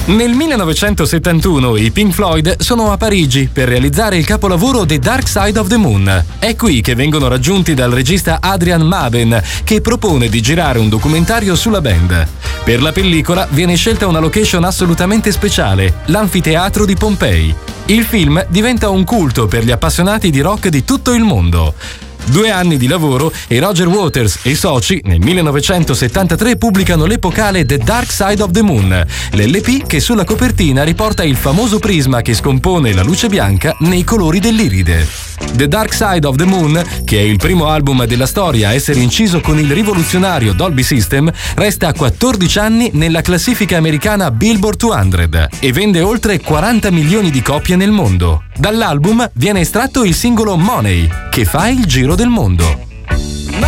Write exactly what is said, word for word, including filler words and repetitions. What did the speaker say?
Nel millenovecentosettantuno i Pink Floyd sono a Parigi per realizzare il capolavoro The Dark Side of the Moon. È qui che vengono raggiunti dal regista Adrian Maben, che propone di girare un documentario sulla band. Per la pellicola viene scelta una location assolutamente speciale, l'anfiteatro di Pompei. Il film diventa un culto per gli appassionati di rock di tutto il mondo. Due anni di lavoro e Roger Waters e i soci nel millenovecentosettantatré pubblicano l'epocale The Dark Side of the Moon, l'L P che sulla copertina riporta il famoso prisma che scompone la luce bianca nei colori dell'iride. The Dark Side of the Moon, che è il primo album della storia a essere inciso con il rivoluzionario Dolby System, resta a quattordici anni nella classifica americana Billboard duecento e vende oltre quaranta milioni di copie nel mondo. Dall'album viene estratto il singolo Money, che fa il giro del mondo.